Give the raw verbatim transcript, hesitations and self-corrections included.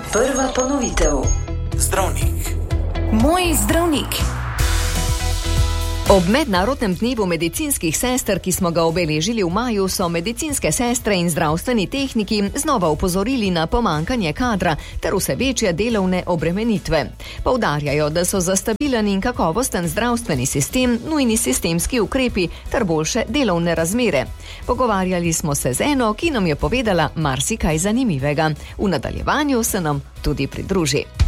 Prva ponovitev. Zdravnik. Moj zdravnik. Ob mednarodnem dnevu medicinskih sester, ki smo ga obeležili v maju, so medicinske sestre in zdravstveni tehniki znova opozorili na pomanjkanje kadra ter vse večje delovne obremenitve. Poudarjajo, da so za stabilen in kakovosten zdravstveni sistem nujni sistemski ukrepi ter boljše delovne razmere. Pogovarjali smo se z eno, ki nam je povedala marsikaj zanimivega. V nadaljevanju se nam tudi pridruži.